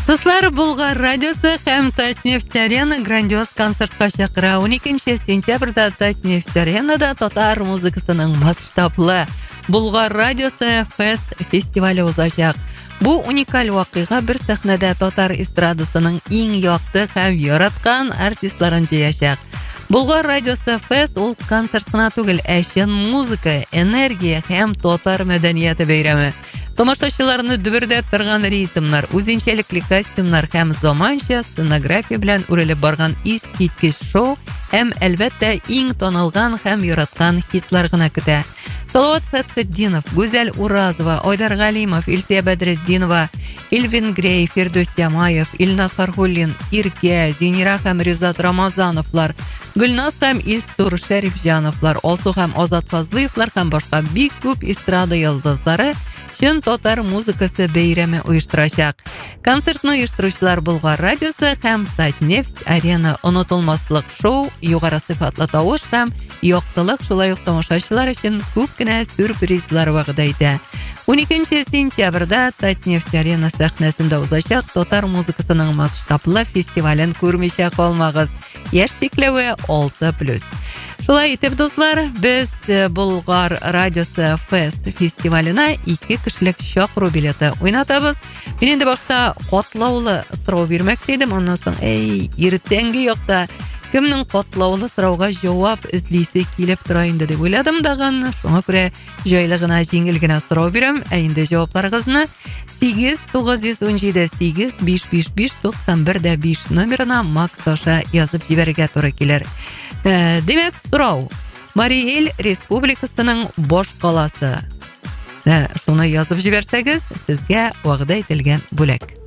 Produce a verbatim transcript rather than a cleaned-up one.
Достар, Болгар радиосы һәм Татнефть Арена грандиоз концертка чакыра. он икенче сентябрьдә Татнефть Аренада татар музыкасының масштаблы Болгар радиосы фест фестивале узачак. Бу уникаль вакыйга бер сәхнәдә татар эстрадасының иң якты һәм яраткан артистларын җыячак. Болгар радиосы фест ул концерт кына түгел, ә чын музыка, энергия һәм татар мәдәнияте бәйрәме. Тамашачыларны дөбердәп торган ритмнар, үзенчәлекле костюмнар һәм заманча сценография белән үрелеп барган искиткеч шоу һәм әлбәттә иң танылган һәм яраткан хитлар гына көтә. Салават Фәтхетдинов, Гүзәл Уразова, Айдар Галимов, Илсия Бәдретдинова, Эльвин Грей, Фирдус Ямаев, Илназ Фархуллин, Ирке, Зинира һәм Ризат Рамазановлар, Гөлназ һәм Илсур Шәрифҗановлар, Алсу һәм Азат Фазлыевлар һәм башка бик күп эстрада йолдызлары чын татар музыкасы бәйрәме оештырачак. Концертны оештыручылар Болгар радиосы һәм Татнефть Арена. Онытылмаслык шоу, югары сыйфатлы тавыш һәм яктылык, шулай ук тамашачылар өчен күп кенә сюрпризлар вәгъдә итә. он икенче сентябрьдә Татнефть Арена сәхнәсендә узачак татар музыкасының масштаблы фестивален күрмичә калмагыз. Яшь чикләве алты плюс. Шулай итеп, дуслар, без Болгар радиосы фест фестиваленә ике кешелек чакыру билеты уйнатабыз. Мин инде башта катлаулы сорау бирмәкче идем, аннан соң, эй, иртәнге якта кемнең катлаулы сорауга җавап эзлисе килеп тора инде дип уйладым даган. Шуңа күрә җайлы гына, җиңел генә сорау бирәм. Ә инде җавапларыгызны сигез тугыз йөз ун җиде сигез биш биш биш туксан бер дә биш номерына Макс аша язып җибәрергә туры килер. Ә, демәк, сорау. Мари-Эл Республикасының бош каласы. Ә, шуны язып җибәрсәгез, сезгә вәгъдә ителгән бүләк.